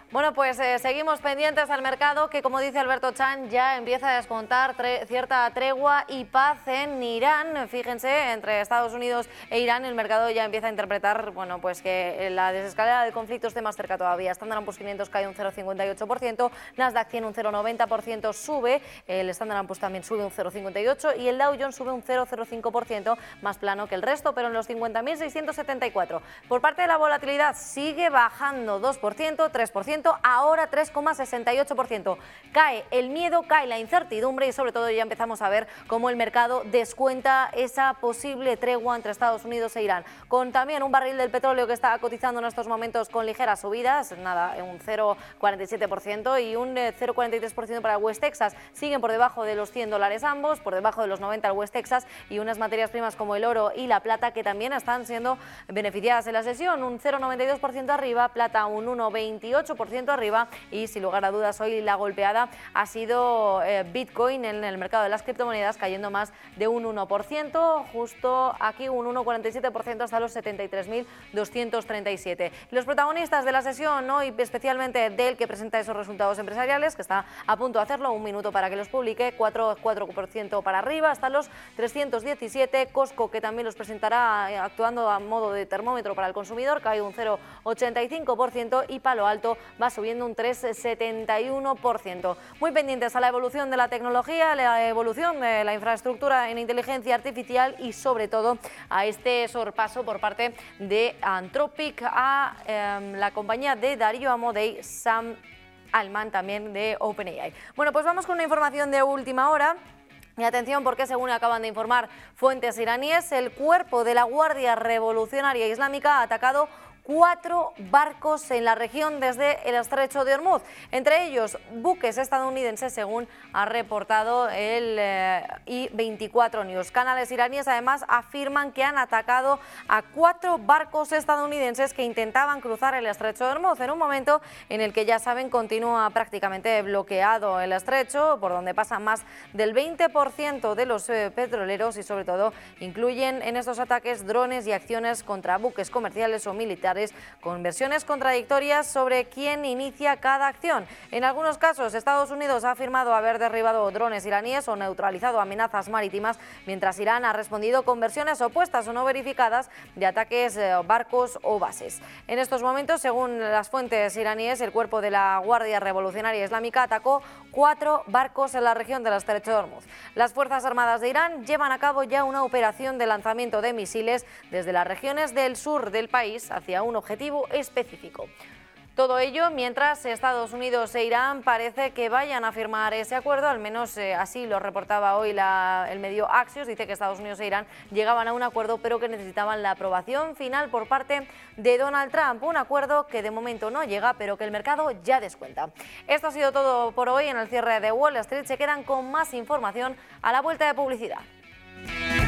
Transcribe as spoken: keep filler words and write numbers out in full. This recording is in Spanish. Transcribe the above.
Bueno, pues eh, seguimos pendientes al mercado que, como dice Alberto Chan, ya empieza a descontar tre cierta tregua y paz en Irán. Fíjense, entre Estados Unidos e Irán el mercado ya empieza a interpretar, bueno, pues que la desescalada del conflicto esté más cerca todavía. Standard and Poor's quinientos cae un cero coma cincuenta y ocho por ciento, Nasdaq cien un cero coma noventa por ciento sube, el Standard and Poor's también sube un cero coma cincuenta y ocho por ciento y el Dow Jones sube un cero coma cero cinco por ciento, más plano que el resto, pero en los cincuenta mil seiscientos setenta y cuatro. Por parte de la volatilidad sigue bajando dos por ciento, tres por ciento, ahora tres coma sesenta y ocho por ciento. Cae el miedo, cae la incertidumbre y sobre todo ya empezamos a ver cómo el mercado descuenta esa posible tregua entre Estados Unidos e Irán. Con también un barril del petróleo que está cotizando en estos momentos con ligeras subidas, nada, un cero coma cuarenta y siete por ciento y un cero coma cuarenta y tres por ciento para West Texas. Siguen por debajo de los cien dólares ambos, por debajo de los noventa el West Texas y unas materias primas como el oro y la plata que también están siendo beneficiadas en la sesión. Un cero coma noventa y dos por ciento arriba, plata un uno coma veintiocho por ciento arriba y sin lugar a dudas hoy la golpeada ha sido eh, Bitcoin en el mercado de las criptomonedas cayendo más de un uno por ciento, justo aquí un uno coma cuarenta y siete por ciento hasta los setenta y tres mil doscientos treinta y siete. Los protagonistas de la sesión hoy, especialmente Dell, que presenta esos resultados empresariales, que está a punto de hacerlo, un minuto para que los publique, cuatro coma cuatro por ciento para arriba hasta los trescientos diecisiete, Costco, que también los presentará eh, actuando a modo de termómetro para el consumidor, cae un cero coma ochenta y cinco por ciento y Palo Alto va subiendo un tres coma setenta y uno por ciento. Muy pendientes a la evolución de la tecnología, la evolución de la infraestructura en inteligencia artificial y sobre todo a este sorpaso por parte de Anthropic a eh, la compañía de Darío Amodei, Sam Altman también de OpenAI. Bueno, pues vamos con una información de última hora. Y atención porque según acaban de informar fuentes iraníes, el cuerpo de la Guardia Revolucionaria Islámica ha atacado cuatro barcos en la región desde el estrecho de Hormuz, entre ellos buques estadounidenses, según ha reportado el eh, I veinticuatro News. Canales iraníes además afirman que han atacado a cuatro barcos estadounidenses que intentaban cruzar el estrecho de Hormuz, en un momento en el que ya saben continúa prácticamente bloqueado el estrecho, por donde pasa más del veinte por ciento de los eh, petroleros y sobre todo incluyen en estos ataques drones y acciones contra buques comerciales o militares, con versiones contradictorias sobre quién inicia cada acción. En algunos casos, Estados Unidos ha afirmado haber derribado drones iraníes o neutralizado amenazas marítimas, mientras Irán ha respondido con versiones opuestas o no verificadas de ataques eh, barcos o bases. En estos momentos, según las fuentes iraníes, el cuerpo de la Guardia Revolucionaria Islámica atacó cuatro barcos en la región del estrecho de Hormuz. Las Fuerzas Armadas de Irán llevan a cabo ya una operación de lanzamiento de misiles desde las regiones del sur del país hacia un objetivo específico. Todo ello mientras Estados Unidos e Irán parece que vayan a firmar ese acuerdo, al menos eh, así lo reportaba hoy la, el medio Axios. Dice que Estados Unidos e Irán llegaban a un acuerdo pero que necesitaban la aprobación final por parte de Donald Trump, un acuerdo que de momento no llega pero que el mercado ya descuenta. Esto ha sido todo por hoy en el cierre de Wall Street. Se quedan con más información a la vuelta de publicidad.